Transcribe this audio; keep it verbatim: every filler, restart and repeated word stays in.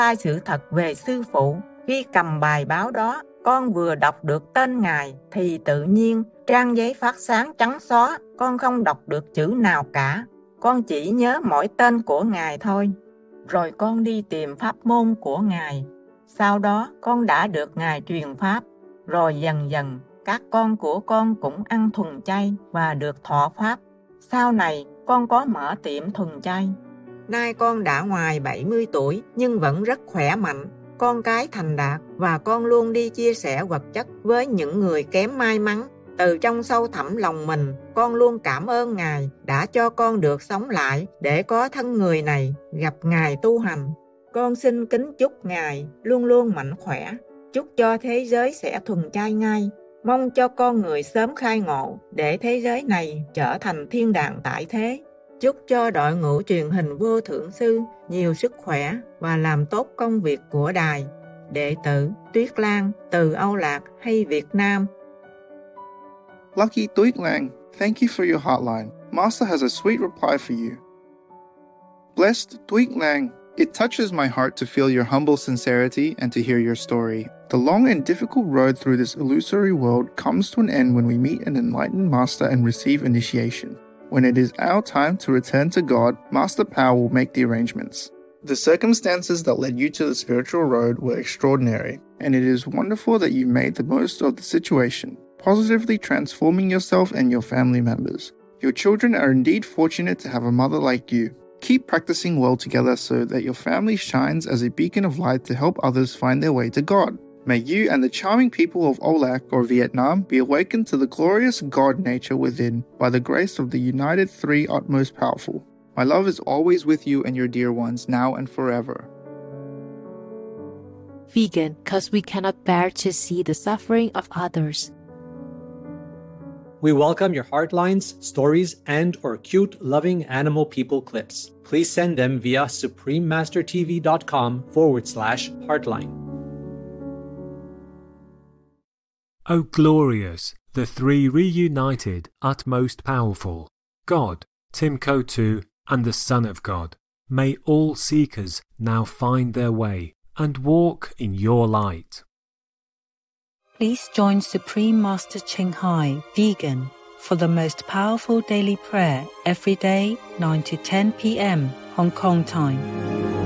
sai sự thật về sư phụ. Khi cầm bài báo đó, con vừa đọc được tên Ngài thì tự nhiên trang giấy phát sáng trắng xóa, con không đọc được chữ nào cả. Con chỉ nhớ mỗi tên của Ngài thôi. Rồi con đi tìm pháp môn của Ngài. Sau đó con đã được Ngài truyền pháp. Rồi dần dần các con của con cũng ăn thuần chay và được thọ pháp. Sau này con có mở tiệm thuần chay. Nay con đã ngoài bảy mươi tuổi nhưng vẫn rất khỏe mạnh. Con cái thành đạt và con luôn đi chia sẻ vật chất với những người kém may mắn. Từ trong sâu thẳm lòng mình, con luôn cảm ơn Ngài đã cho con được sống lại để có thân người này gặp Ngài tu hành. Con xin kính chúc Ngài luôn luôn mạnh khỏe. Chúc cho thế giới sẽ thuần chay ngay. Mong cho con người sớm khai ngộ để thế giới này trở thành thiên đàng tại thế. Chúc cho đội ngũ truyền hình Vô Thượng Sư nhiều sức khỏe và làm tốt công việc của đài. Đệ tử Tuyết Lan từ Âu Lạc hay Việt Nam. Lucky Tuyết Lan, thank you for your hotline. Master has a sweet reply for you. Blessed Tuyết Lan, it touches my heart to feel your humble sincerity and to hear your story. The long and difficult road through this illusory world comes to an end when we meet an enlightened master and receive initiation. When it is our time to return to God, Master Power will make the arrangements. The circumstances that led you to the spiritual road were extraordinary, and it is wonderful that you made the most of the situation, positively transforming yourself and your family members. Your children are indeed fortunate to have a mother like you. Keep practicing well together so that your family shines as a beacon of light to help others find their way to God. May you and the charming people of Olac or Vietnam be awakened to the glorious God nature within by the grace of the United Three Utmost Powerful. My love is always with you and your dear ones, now and forever. Vegan, because we cannot bear to see the suffering of others. We welcome your heartlines, stories, and or cute, loving animal people clips. Please send them via suprememastertv.com forward slash heartline. O glorious, the three reunited, utmost powerful, God, Timko two, and the Son of God, may all seekers now find their way and walk in your light. Please join Supreme Master Ching Hai, Vegan, for the most powerful daily prayer every day, nine to ten p.m. Hong Kong time.